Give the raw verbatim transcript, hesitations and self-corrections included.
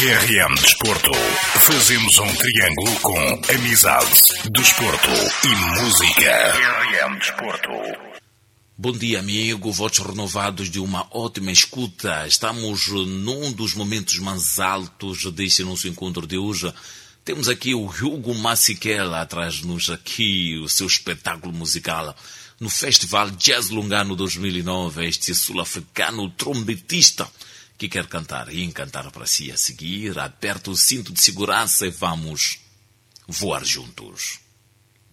R M Desporto. Fazemos um triângulo com amizade, desporto e música. R M Desporto. Bom dia, amigo. Votos renovados de uma ótima escuta. Estamos num dos momentos mais altos deste nosso encontro de hoje. Temos aqui o Hugo Massiquela atrás-nos aqui, o seu espetáculo musical. No Festival Jazz Lungano dois mil e nove, este sul-africano trompetista que quer cantar e encantar para si a seguir. Aperta o cinto de segurança e vamos voar juntos.